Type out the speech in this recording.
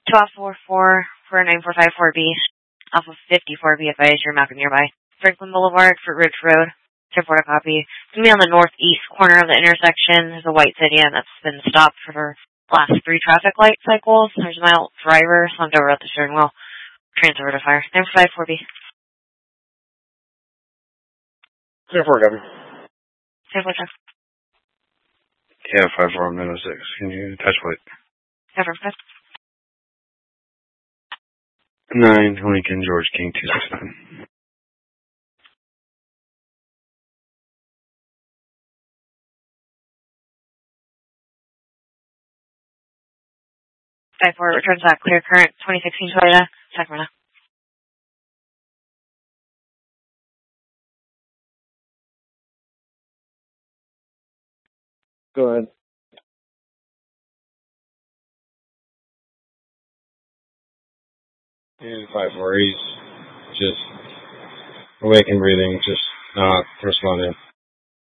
2 off 44 for 9454B. Off of 54B advise your map nearby. Franklin Boulevard, Fruit Ridge Road. 10-4 to copy. It's going to be on the northeast corner of the intersection. There's a white sedan that's been stopped for the last 3 traffic light cycles. There's a male driver slumped over at the steering wheel. Transfer to fire. 9454B. 10-4, copy. 10-4, check. Yeah, 54 minus 6. Can you touch plate? 10-4, 9 Lincoln George King 269. 54 returns that clear current 2016 Toyota Sacramento. Go ahead. He's 5-4. He's just awake and breathing, just not responding.